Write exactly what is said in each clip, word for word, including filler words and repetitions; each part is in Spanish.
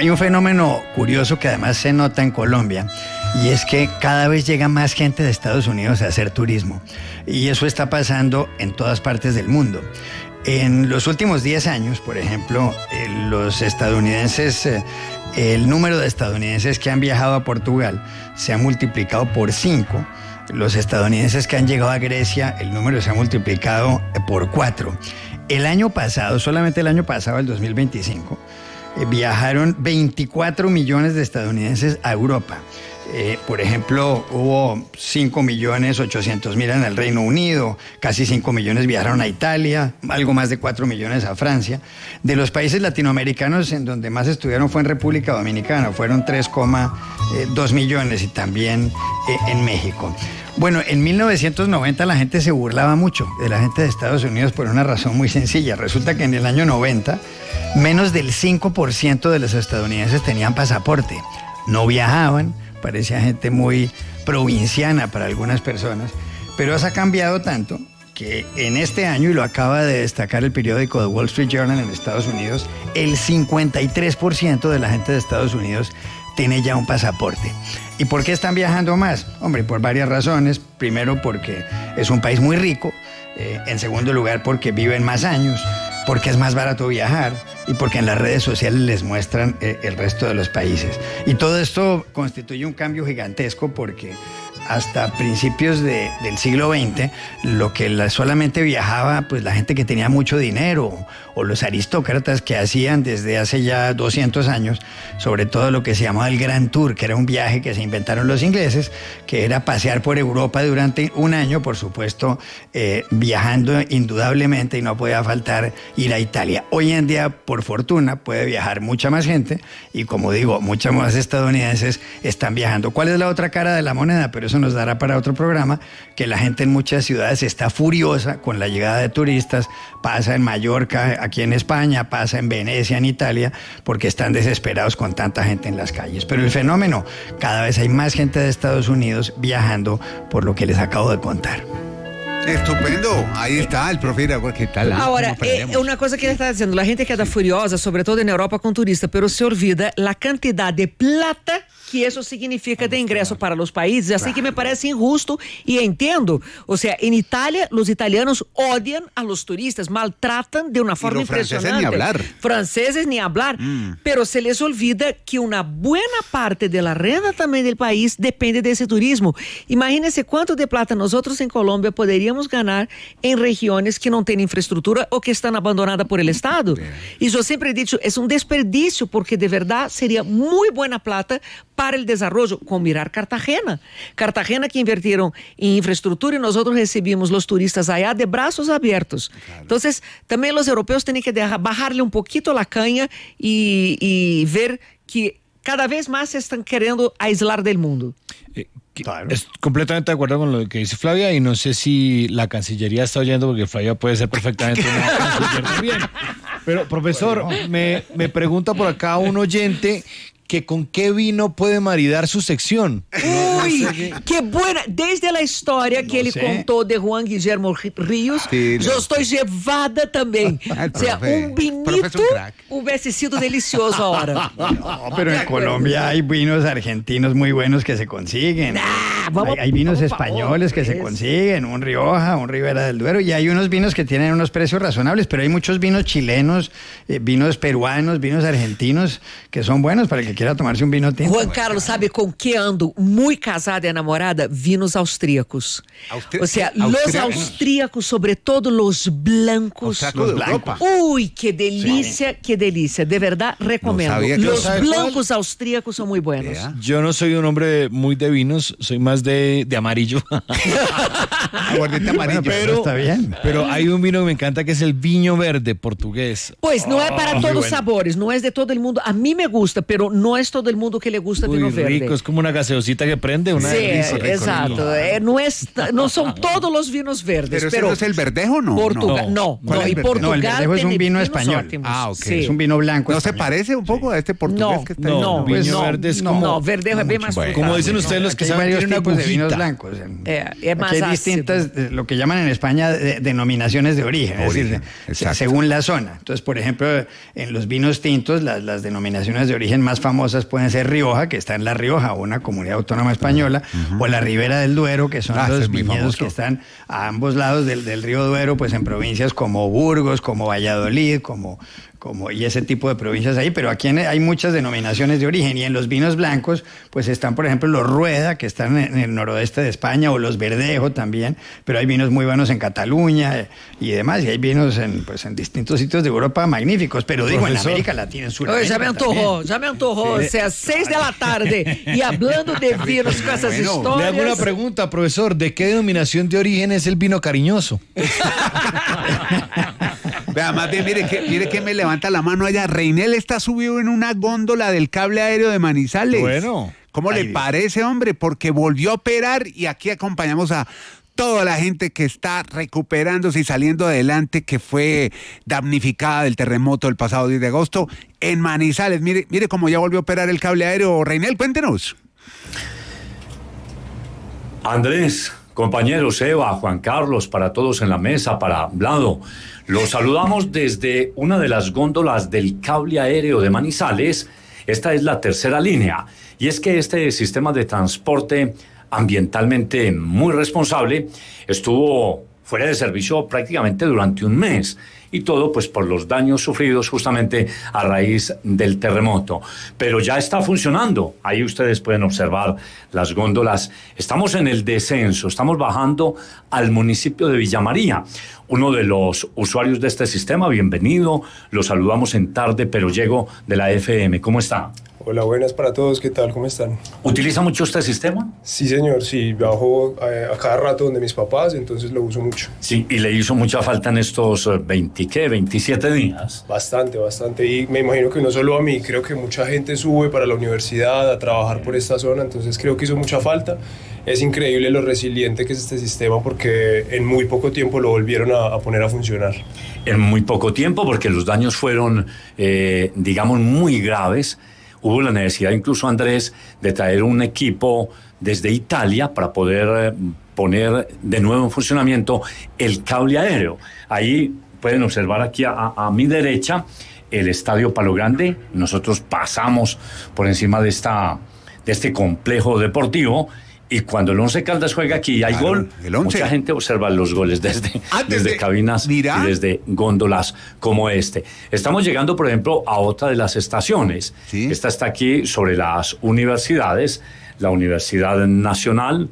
hay un fenómeno curioso que además se nota en Colombia, y es que cada vez llega más gente de Estados Unidos a hacer turismo. Y eso está pasando en todas partes del mundo. En los últimos diez años, por ejemplo, eh, los estadounidenses, eh, el número de estadounidenses que han viajado a Portugal se ha multiplicado por cinco. Los estadounidenses que han llegado a Grecia, el número se ha multiplicado por cuatro. El año pasado, solamente el año pasado, el dos mil veinticinco, eh, viajaron veinticuatro millones de estadounidenses a Europa. Eh, por ejemplo, hubo cinco millones ochocientos mil en el Reino Unido, casi cinco millones viajaron a Italia, algo más de cuatro millones a Francia. De los países latinoamericanos en donde más estuvieron fue en República Dominicana, fueron tres coma dos millones, y también eh, en México. Bueno, en mil novecientos noventa la gente se burlaba mucho de la gente de Estados Unidos por una razón muy sencilla. Resulta que en el año noventa, menos del cinco por ciento de los estadounidenses tenían pasaporte, no viajaban. Parecía gente muy provinciana para algunas personas, pero eso ha cambiado tanto que en este año, y lo acaba de destacar el periódico The Wall Street Journal en Estados Unidos, el cincuenta y tres por ciento de la gente de Estados Unidos tiene ya un pasaporte. ¿Y por qué están viajando más? Hombre, por varias razones. Primero, porque es un país muy rico. Eh, en segundo lugar, porque viven más años, porque es más barato viajar y porque en las redes sociales les muestran eh, el resto de los países. Y todo esto constituye un cambio gigantesco porque hasta principios de, del siglo veinte, lo que la, solamente viajaba pues la gente que tenía mucho dinero o los aristócratas que hacían desde hace ya doscientos años, sobre todo lo que se llamaba el Grand Tour, que era un viaje que se inventaron los ingleses, que era pasear por Europa durante un año, por supuesto, eh, viajando indudablemente, y no podía faltar ir a Italia. Hoy en día, por fortuna, puede viajar mucha más gente y, como digo, muchos más estadounidenses están viajando. ¿Cuál es la otra cara de la moneda? Pero eso nos dará para otro programa, que la gente en muchas ciudades está furiosa con la llegada de turistas. Pasa en Mallorca, aquí en España, pasa en Venecia, en Italia, porque están desesperados con tanta gente en las calles. Pero el fenómeno, cada vez hay más gente de Estados Unidos viajando, por lo que les acabo de contar. Estupendo, ahí está el profe Iraguer, ¿qué tal? Ahora, é uma coisa que ele está dizendo, a gente queda furiosa, sobretudo na Europa com turista, pero se olvida a quantidade de plata que isso significa de ingresso para os países, assim que me parece injusto e entendo. Ou seja, em Itália, os italianos odiam a los turistas, maltratam de uma forma impressionante. Franceses ni hablar. Franceses ni hablar, mm. pero se les olvida que uma buena parte da renda também do país depende desse turismo. Imagínense quanto de plata nós outros em Colômbia poderíamos ganhar em regiões que não têm infraestrutura ou que estão abandonadas por el Estado. Isso eu sempre digo, é um desperdício, porque de verdade seria muito boa plata para o desenvolvimento, como mirar Cartagena. Cartagena que invirtieron em infraestrutura e nós outros recebimos os turistas allá de braços abertos. Claro. Então, também os europeus têm que bajarle um pouquito a canha e, e ver que cada vez más se están queriendo aislar del mundo. Eh, claro. Estoy completamente de acuerdo con lo que dice Flavia, y no sé si la Cancillería está oyendo, porque Flavia puede ser perfectamente una canciller también. Pero, profesor, bueno. me, me pregunta por acá un oyente que con qué vino puede maridar su sección. Uy, no, no sé qué buena. Desde la historia que no ele sé. contou de Juan Guillermo Ríos, sí, no. eu estou llevada também. O sea, un vinito hubiese sido delicioso ahora. No, pero en Colombia hay vinos argentinos muy buenos que se consiguen. Nah, vamos, hay, hay vinos vamos, españoles favor, que se consiguen, un Rioja, un Ribera del Duero, y hay unos vinos que tienen unos precios razonables, pero hay muchos vinos chilenos, eh, vinos peruanos, vinos argentinos, que son buenos para el que quiera tomarse un vino tinto. Juan Carlos, sabe com que ando muito casada e enamorada? Vinos austríacos. Austri- Ou seja, os austríacos, sobretudo os blancos. Los blancos. Uy, que delícia, sí. que delícia. De verdade, recomendo. No los blancos cuál? austríacos são muito buenos. Yeah. Yo no soy un hombre muy de vinos, soy más de, de amarillo. Aguardiente amarillo. Bueno, pero, está bien. Pero hay un vino que me encanta, que es el viño verde portugués. Pues no oh, es para todos los bueno. sabores, no es de todo el mundo. A mí me gusta, pero no es todo el mundo que le gusta Uy, vino rico, verde. Es como una gaseosita que prende. Una sí, rico, rico, exacto. rico. Eh, no, es, no son todos los vinos verdes. ¿Pero, pero no es el verdejo o no? Portugal, no. no, no y Portugal no, el verdejo es un vino español. Ótimos. Ah, ok. Sí. Es un vino blanco. ¿No español. se parece un poco sí. a este portugués no, que está no, ahí? No, pues vino no, verde es no, como... No, verdejo es bien más bueno. Como dicen ustedes, los que saben, tiene una tipos de vinos burbujita. blancos. Eh, es más Aquí hay ácido. distintas, eh, lo que llaman en España de- denominaciones de origen, es Origen, decir, se- exacto. según la zona. Entonces, por ejemplo, en los vinos tintos, las, las denominaciones de origen más famosas pueden ser Rioja, que está en La Rioja, una comunidad autónoma española, o la Ribera del Duero, que son Ah, ese los es muy viñedos famoso. que están a ambos lados del, del río Duero, pues en provincias como Burgos, como Valladolid, como, como y ese tipo de provincias ahí, pero aquí en- hay muchas denominaciones de origen, y en los vinos blancos pues están, por ejemplo, los Rueda, que están en el noroeste de España, o los Verdejo también, pero hay vinos muy buenos en Cataluña eh, y demás, y hay vinos en, pues, en distintos sitios de Europa magníficos, pero digo, Profesor. en América Latina, en Oye, Sudamérica ya me antojó, también. ya me antojó. O sea, seis de la tarde y hablando de vinos con esas Bueno, historias. Le hago una pregunta, profesor. ¿De qué denominación de origen es el vino cariñoso? Vea, más bien, mire que, mire que me levanta la mano allá. Reinel está subido en una góndola del cable aéreo de Manizales. Bueno. ¿Cómo Ay, le Dios. parece, hombre? Porque volvió a operar y aquí acompañamos a toda la gente que está recuperándose y saliendo adelante, que fue damnificada del terremoto del pasado diez de agosto en Manizales. Mire, mire cómo ya volvió a operar el cable aéreo. Reinel, cuéntenos. Andrés, compañeros, Eva, Juan Carlos, para todos en la mesa, para Vlado, los saludamos desde una de las góndolas del cable aéreo de Manizales. Esta es la tercera línea, y es que este sistema de transporte ambientalmente muy responsable estuvo fuera de servicio prácticamente durante un mes, y todo pues por los daños sufridos justamente a raíz del terremoto. Pero ya está funcionando. Ahí ustedes pueden observar las góndolas. Estamos en el descenso, estamos bajando al municipio de Villa María. Uno de los usuarios de este sistema, bienvenido. Los saludamos en Tarde Pero Llego de la F M. ¿Cómo está? Hola, buenas para todos, ¿qué tal? ¿Cómo están? ¿Utiliza mucho este sistema? Sí, señor, sí, viajo a, a cada rato donde mis papás, entonces lo uso mucho. Sí, y le hizo mucha falta en estos eh, veinte, ¿qué? veintisiete días. Bastante, bastante. Y me imagino que no solo a mí, creo que mucha gente sube para la universidad a trabajar por esta zona, entonces creo que hizo mucha falta. Es increíble lo resiliente que es este sistema porque en muy poco tiempo lo volvieron a, a poner a funcionar. En muy poco tiempo, porque los daños fueron, eh, digamos, muy graves. Hubo la necesidad, incluso, Andrés, de traer un equipo desde Italia para poder eh, poner de nuevo en funcionamiento el cable aéreo. Ahí pueden observar aquí a, a mi derecha el Estadio Palo Grande. Nosotros pasamos por encima de, esta, de este complejo deportivo. Y cuando el Once Caldas juega aquí y hay Claro, gol, el Once. mucha gente observa los goles desde, Ah, desde desde- cabinas mira. y desde góndolas como este. Estamos llegando, por ejemplo, a otra de las estaciones. Sí. Esta está aquí sobre las universidades, la Universidad Nacional.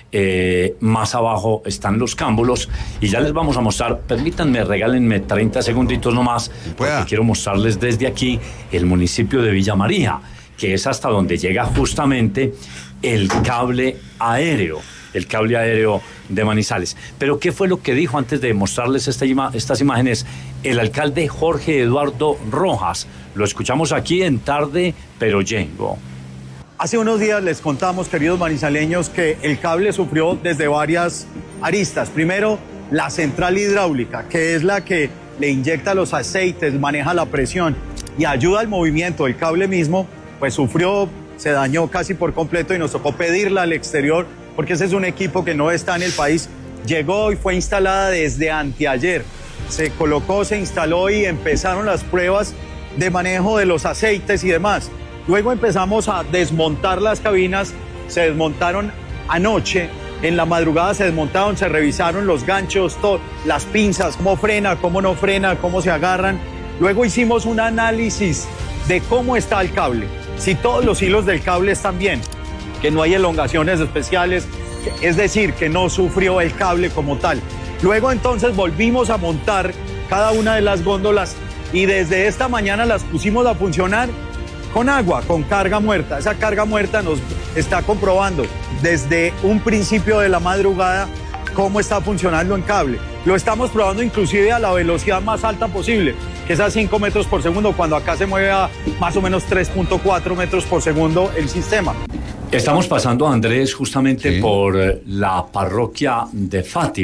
Eh, más abajo están los cámbulos y ya les vamos a mostrar. Permítanme, regálenme treinta segunditos nomás, Pueda. porque quiero mostrarles desde aquí el municipio de Villa María, que es hasta donde llega justamente el cable aéreo, el cable aéreo de Manizales. Pero ¿qué fue lo que dijo antes de mostrarles esta ima- estas imágenes el alcalde Jorge Eduardo Rojas? Lo escuchamos aquí en Tarde Pero Llego. Hace unos días les contamos, queridos manizaleños, que el cable sufrió desde varias aristas. Primero, la central hidráulica, que es la que le inyecta los aceites, maneja la presión y ayuda al movimiento. El cable mismo, pues sufrió, se dañó casi por completo y nos tocó pedirla al exterior, porque ese es un equipo que no está en el país. Llegó y fue instalada desde anteayer. Se colocó, se instaló y empezaron las pruebas de manejo de los aceites y demás. Luego empezamos a desmontar las cabinas, se desmontaron anoche, en la madrugada se desmontaron, se revisaron los ganchos, todo, las pinzas, cómo frena, cómo no frena, cómo se agarran. Luego hicimos un análisis de cómo está el cable, si todos los hilos del cable están bien, que no hay elongaciones especiales, es decir, que no sufrió el cable como tal. Luego entonces volvimos a montar cada una de las góndolas y desde esta mañana las pusimos a funcionar con agua, con carga muerta. Esa carga muerta nos está comprobando desde un principio de la madrugada cómo está funcionando en cable. Lo estamos probando inclusive a la velocidad más alta posible, que es a cinco metros por segundo, cuando acá se mueve a más o menos tres punto cuatro metros por segundo el sistema. Estamos pasando, Andrés, justamente Sí. por eh, la parroquia de Fátima.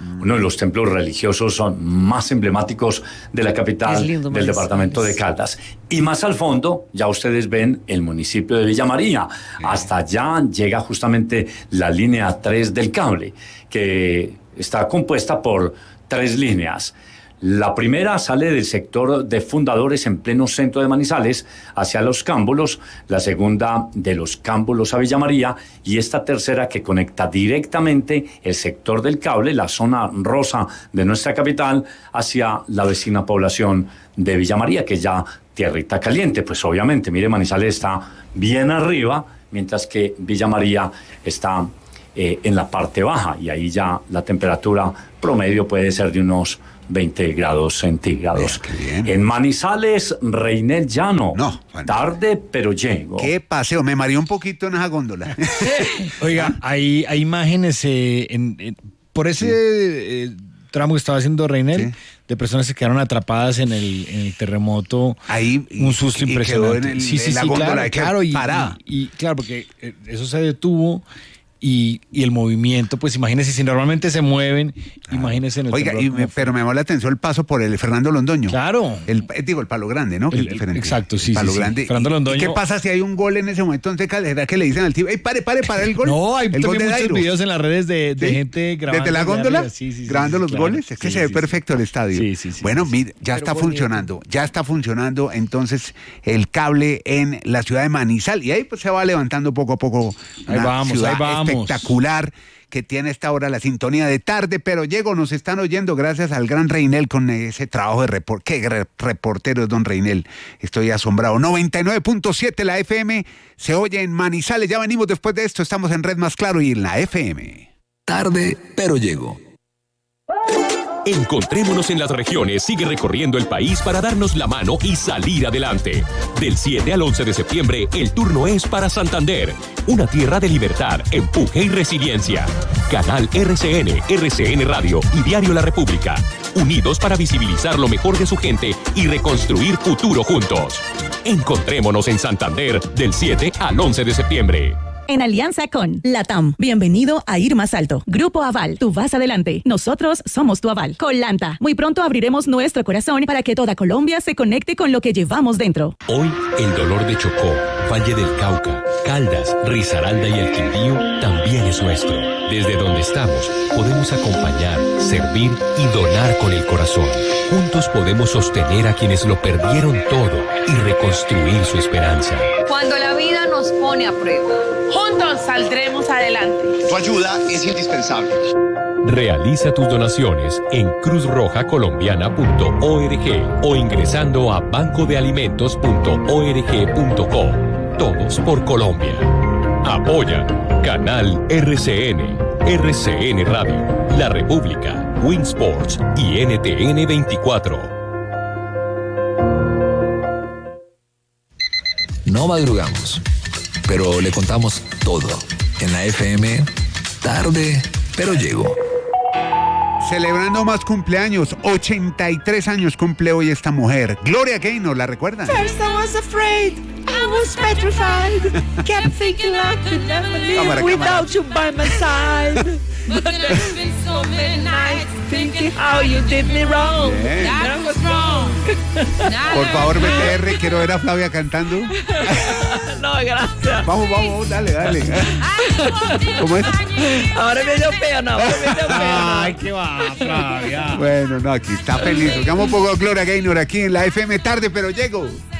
uno de los templos religiosos más emblemáticos de la capital lindo, del departamento de Caldas. Y más al fondo, ya ustedes ven el municipio de Villa María. Sí. Hasta allá llega justamente la línea tres del cable, que está compuesta por tres líneas. La primera sale del sector de Fundadores en pleno centro de Manizales hacia Los Cámbulos, la segunda de Los Cámbulos a Villa María y esta tercera que conecta directamente el sector del cable, la zona rosa de nuestra capital, hacia la vecina población de Villa María, que ya tierrita caliente. Pues obviamente, mire, Manizales está bien arriba, mientras que Villa María está eh, en la parte baja y ahí ya la temperatura promedio puede ser de unos veinte grados centígrados. En Manizales, Reinel Llano. No, bueno. Tarde, pero llego. Qué paseo, me mareé un poquito en esa góndola. Oiga, hay, hay imágenes eh, en, en, por ese eh, tramo que estaba haciendo Reinel, sí, de personas que quedaron atrapadas en el, en el terremoto. Ahí, un susto y, impresionante. Y quedó en el, sí, sí, en la sí, góndola, claro, claro, y, y, y claro, porque eso se detuvo. Y, y el movimiento, pues imagínense, si normalmente se mueven, ah, imagínense en el Oiga, y me, pero me llamó la atención el paso por el Fernando Londoño. Claro. El, digo, el Palo Grande, ¿no? El, que es diferente. Exacto, sí, el Palo sí, Grande. sí. Fernando Londoño. ¿Y qué pasa si hay un gol en ese momento? Entonces, ¿será que le dicen al tipo, ¡ey, pare, pare, para el gol! No, hay el también gol muchos videos en las redes de, de ¿sí? gente grabando. ¿Desde la góndola? Sí, sí, sí, grabando sí, los claro. goles. Es que sí, se ve sí, perfecto sí. el estadio. Sí, sí, sí. Bueno, sí, mira, sí. ya Pero está bonito. funcionando. Ya está funcionando entonces el cable en la ciudad de Manizales. Y ahí pues se va levantando poco a poco Ahí una vamos, ciudad ahí vamos. espectacular, que tiene esta hora la sintonía de tarde, pero llego, nos están oyendo gracias al gran Reinel con ese trabajo de report. Qué re reportero es don Reinel, estoy asombrado. noventa y nueve punto siete la F M, se oye en Manizales, ya venimos después de esto, estamos en Red Más Claro y en la F M. Tarde, pero llego. Encontrémonos en las regiones, sigue recorriendo el país para darnos la mano y salir adelante. Del siete al once de septiembre, el turno es para Santander, una tierra de libertad, empuje y resiliencia. Canal R C N, R C N Radio y Diario La República, unidos para visibilizar lo mejor de su gente y reconstruir futuro juntos. Encontrémonos en Santander del siete al once de septiembre. En alianza con LATAM. Bienvenido a Ir Más Alto. Grupo Aval, tú vas adelante. Nosotros somos tu aval. Colanta. Muy pronto abriremos nuestro corazón para que toda Colombia se conecte con lo que llevamos dentro. Hoy, el dolor de Chocó, Valle del Cauca, Caldas, Risaralda y el Quindío también es nuestro. Desde donde estamos, podemos acompañar, servir y donar con el corazón. Juntos podemos sostener a quienes lo perdieron todo y reconstruir su esperanza. Cuando la vida nos pone a prueba, juntos saldremos adelante. Tu ayuda es indispensable. Realiza tus donaciones en cruz roja colombiana punto org o ingresando a banco de alimentos punto org punto co. Todos por Colombia. Apoya Canal R C N, R C N Radio, La República, Winsports y N T N veinticuatro. No madrugamos, pero le contamos todo. En la F M, tarde, pero llego. Celebrando más cumpleaños, ochenta y tres años cumple hoy esta mujer. Gloria Gaynor, ¿la recuerdan? First I was afraid, I was petrified. Kept thinking I could never live cámara, without cámara. you by my side. But there's been so many nights thinking how you did me wrong. Bien. That was wrong. Por favor, B T R, quiero ver a Flavia cantando. No, gracias. Vamos, vamos, vamos, dale, dale. ¿Cómo es? Ahora me dio pena, ahora me dio pena. Ay, qué va, Flavia. Bueno, no, aquí está feliz. Hagamos un poco de Gloria Gaynor aquí en la F M tarde, pero llego.